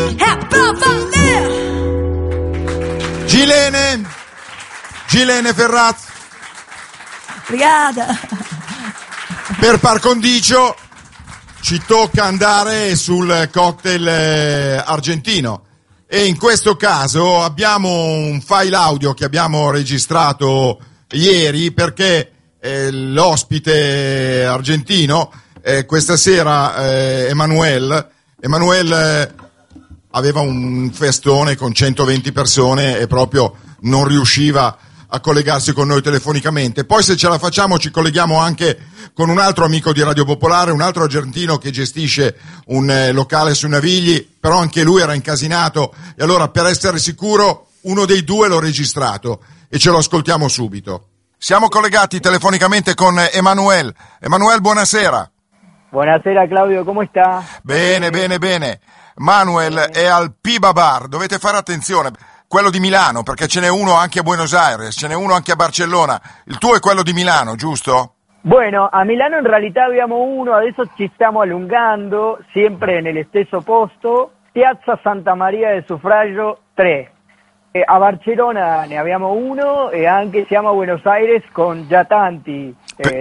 Gilene Ferraz. Obrigada. Per par condicio ci tocca andare sul cocktail argentino e in questo caso abbiamo un file audio che abbiamo registrato ieri perché l'ospite argentino questa sera Emanuele aveva un festone con 120 persone e proprio non riusciva a collegarsi con noi telefonicamente. Poi se ce la facciamo ci colleghiamo anche con un altro amico di Radio Popolare, un altro argentino che gestisce un locale sui Navigli, però anche lui era incasinato e allora per essere sicuro uno dei due l'ho registrato e ce lo ascoltiamo subito. Siamo collegati telefonicamente con Emanuele. Emanuele, buonasera. Buonasera Claudio, come sta? Bene. Manuel è al Piba Bar, dovete fare attenzione. Quello di Milano, perché ce n'è uno anche a Buenos Aires, ce n'è uno anche a Barcellona. Il tuo è quello di Milano, giusto? Bueno, a Milano in realtà abbiamo uno, adesso ci stiamo allungando, sempre nello stesso posto, Piazza Santa Maria del Suffragio 3. A Barcellona ne abbiamo uno e anche siamo a Buenos Aires con già tanti,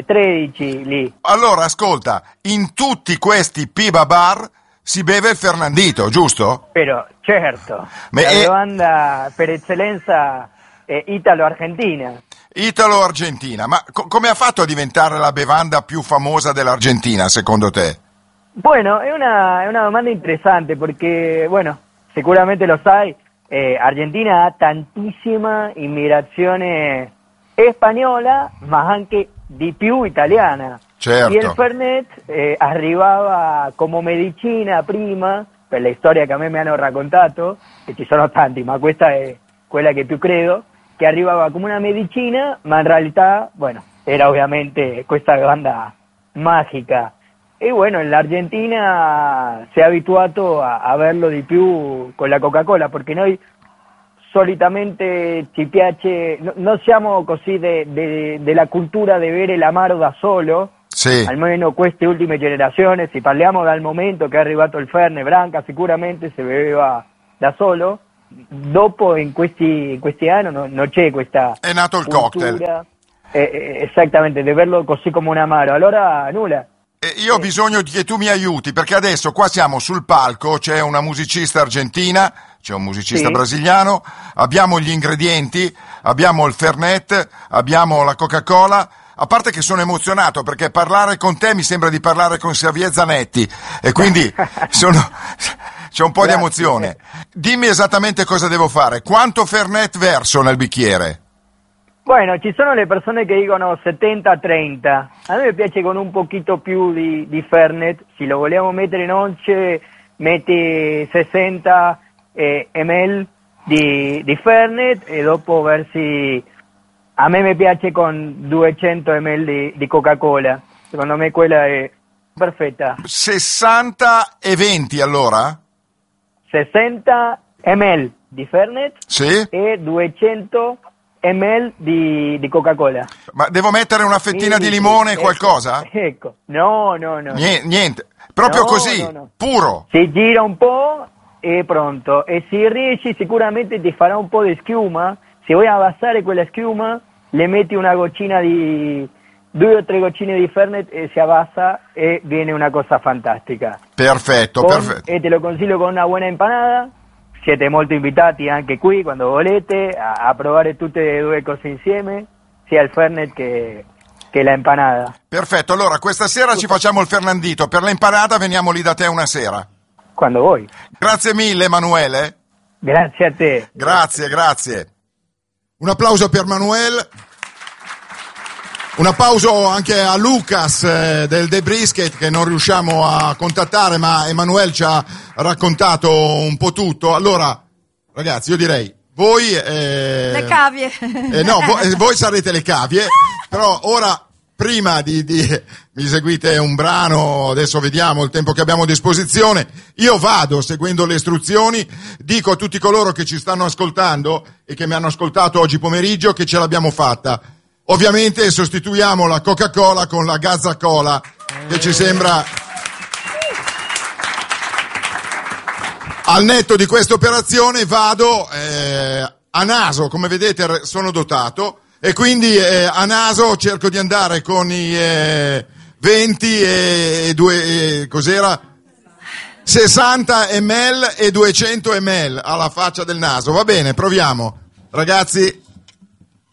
13 lì. Allora, ascolta, in tutti questi Piba Bar si beve il Fernandito, giusto? Però, certo, la bevanda per eccellenza è Italo-Argentina. Italo-Argentina, ma come ha fatto a diventare la bevanda più famosa dell'Argentina, secondo te? Bueno, è una domanda interessante perché, bueno, sicuramente lo sai, Argentina ha tantissima immigrazione spagnola, ma anche di più italiana. Certo. E il Fernet arrivava come medicina prima, per la storia che a me mi hanno raccontato, che ci sono tanti, ma questa è quella che più credo, che arrivava come una medicina, ma in realtà, bueno, era ovviamente questa bevanda magica. E bueno, l'Argentina si è abituato a berlo di più con la Coca-Cola, perché noi solitamente ci piace, non siamo così della cultura di bere l'amaro da solo, sì. Almeno queste ultime generazioni, se parliamo dal momento che è arrivato il Fernet Branca, sicuramente si beveva da solo. Dopo in questi anni non c'è questa è nato il cultura, cocktail esattamente, di berlo così come un amaro, allora nulla. Io ho bisogno che tu mi aiuti perché adesso qua siamo sul palco, c'è una musicista argentina, c'è un musicista brasiliano, abbiamo gli ingredienti, abbiamo il Fernet, abbiamo la Coca-Cola. A parte che sono emozionato perché parlare con te mi sembra di parlare con Xavier Zanetti e quindi c'è un po' di emozione. Dimmi esattamente cosa devo fare. Quanto Fernet verso nel bicchiere? Bueno, ci sono le persone che dicono 70-30. A me piace con un pochino più di Fernet. Se lo vogliamo mettere in once, metti 60 ml di Fernet e dopo versi... A me mi piace con 200 ml di Coca-Cola, secondo me quella è perfetta. 60 e 20 allora? 60 ml di Fernet e 200 ml di Coca-Cola. Ma devo mettere una fettina di limone, qualcosa? Ecco, no. Niente, proprio così, puro. Si gira un po' e pronto, e se riesci sicuramente ti farà un po' di schiuma. Se vuoi abbassare quella schiuma, le metti una goccina di 2 o 3 goccine di Fernet e si abbassa e viene una cosa fantastica. Perfetto. E te lo consiglio con una buona empanada. Siete molto invitati anche qui quando volete a provare tutte e due cose insieme, sia il Fernet che la empanada. Perfetto, allora questa sera ci facciamo il Fernandito, per l'empanada veniamo lì da te una sera. Quando vuoi. Grazie mille Emanuele. Grazie a te. Grazie. Un applauso per Manuel, un applauso anche a Lucas del The Brisket che non riusciamo a contattare, ma Emanuel ci ha raccontato un po' tutto. Allora, ragazzi, io direi, voi... le cavie. Voi sarete le cavie, però ora... Prima di mi seguite un brano, adesso vediamo il tempo che abbiamo a disposizione, io vado seguendo le istruzioni, dico a tutti coloro che ci stanno ascoltando e che mi hanno ascoltato oggi pomeriggio che ce l'abbiamo fatta. Ovviamente sostituiamo la Coca-Cola con la Gazza Cola, che ci sembra Al netto di questa operazione vado a naso, come vedete sono dotato, e quindi a naso cerco di andare con i 20 e 2, cos'era? 60 ml e 200 ml alla faccia del naso. Va bene, proviamo. Ragazzi,